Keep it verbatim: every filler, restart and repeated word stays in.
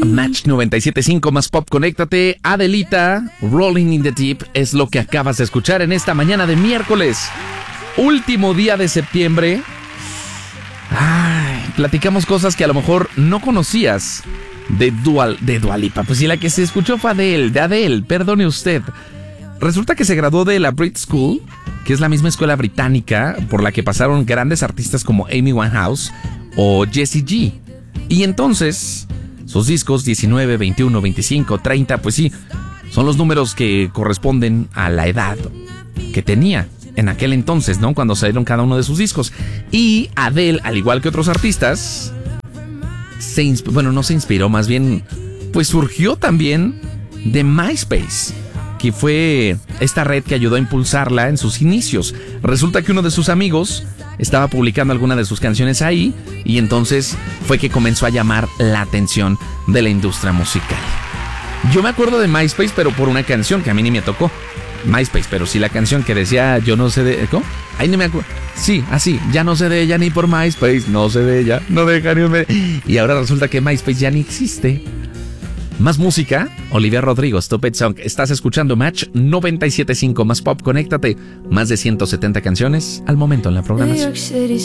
Match noventa y siete punto cinco más pop, conéctate. Adelita, Rolling in the Deep es lo que acabas de escuchar en esta mañana de miércoles, último día de septiembre. Ay, platicamos cosas que a lo mejor no conocías de Dual, de Dua Lipa. Pues sí, la que se escuchó fue Adele, de Adele, perdone usted. Resulta que se graduó de la Brit School, que es la misma escuela británica por la que pasaron grandes artistas como Amy Winehouse o Jessie G. Y entonces, sus discos diecinueve, veintiuno, veinticinco, treinta, pues sí, son los números que corresponden a la edad que tenía en aquel entonces, ¿no? Cuando salieron cada uno de sus discos. Y Adele, al igual que otros artistas, se insp- bueno, no se inspiró, más bien, pues surgió también de MySpace, que fue esta red que ayudó a impulsarla en sus inicios. Resulta que uno de sus amigos estaba publicando alguna de sus canciones ahí, y entonces fue que comenzó a llamar la atención de la industria musical. Yo me acuerdo de MySpace, pero por una canción que a mí ni me tocó. MySpace, pero sí la canción que decía yo no sé de... ¿Cómo? Ahí no me acuerdo. Sí, así, ya no sé de ella ni por MySpace, no sé de ella, no deja ni un... Y ahora resulta que MySpace ya ni existe. Más música, Olivia Rodrigo, Stupid Song. Estás escuchando Match noventa y siete punto cinco más pop, conéctate. Más de ciento setenta canciones al momento en la programación.